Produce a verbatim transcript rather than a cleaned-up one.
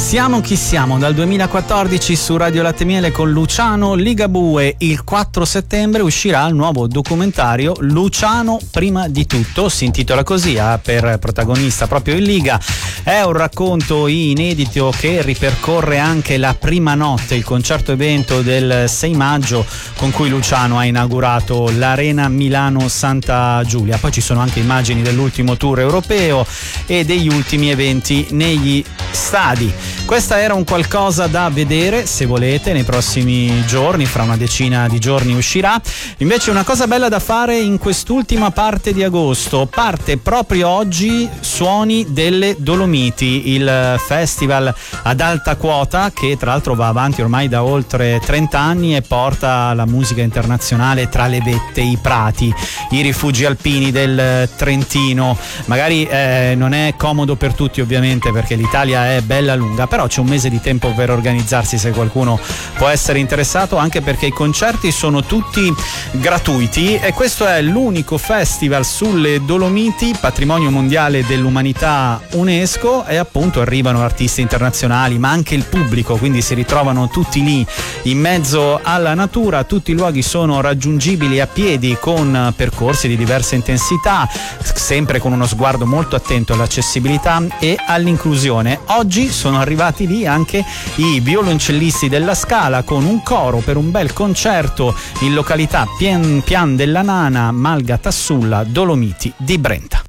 Siamo chi siamo dal duemilaquattordici su Radio Latte Miele con Luciano Ligabue. Il quattro settembre uscirà il nuovo documentario Luciano prima di tutto, si intitola così, ha per protagonista proprio il Liga. È un racconto inedito che ripercorre anche la prima notte, il concerto evento del sei maggio con cui Luciano ha inaugurato l'Arena Milano Santa Giulia. Poi ci sono anche immagini dell'ultimo tour europeo e degli ultimi eventi negli stadi. Questa era un qualcosa da vedere, se volete, nei prossimi giorni, fra una decina di giorni uscirà. Invece una cosa bella da fare in quest'ultima parte di agosto, parte proprio oggi Suoni delle Dolomiti, il festival ad alta quota che tra l'altro va avanti ormai da oltre trenta anni e porta la musica internazionale tra le vette, i prati, i rifugi alpini del Trentino. Magari eh, non è comodo per tutti ovviamente perché l'Italia è bella lunga, però c'è un mese di tempo per organizzarsi se qualcuno può essere interessato, anche perché i concerti sono tutti gratuiti e questo è l'unico festival sulle Dolomiti, patrimonio mondiale dell'umanità UNESCO, e appunto arrivano artisti internazionali ma anche il pubblico, quindi si ritrovano tutti lì in mezzo alla natura. Tutti i luoghi sono raggiungibili a piedi con percorsi di diversa intensità, sempre con uno sguardo molto attento all'accessibilità e all'inclusione. Oggi sono arrivati lì anche i violoncellisti della Scala con un coro per un bel concerto in località Pian, Pian della Nana, Malga Tassulla, Dolomiti di Brenta.